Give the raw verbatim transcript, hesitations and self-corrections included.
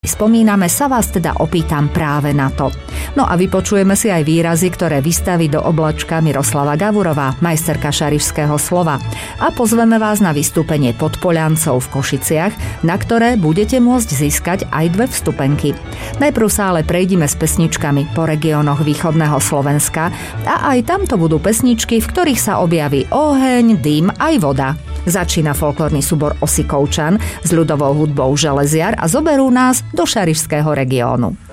spomíname, sa vás teda opýtam práve na to. No a vypočujeme si aj výrazy, ktoré vystaví do oblačka Miroslava Gavurová, majsterka šarišského slova. A pozveme vás na vystúpenie Podpoľancov v Košiciach, na ktoré budete môcť získať aj dve vstupenky. Najprv sa ale prejdime s pesničkami po regiónoch východného Slovenska a aj tamto budú pesničky, v ktorých sa objaví oheň, dym aj voda. Začína folklórny súbor Osikovčan s ľudovou hudbou Železiar a zoberú nás do šarišského regiónu.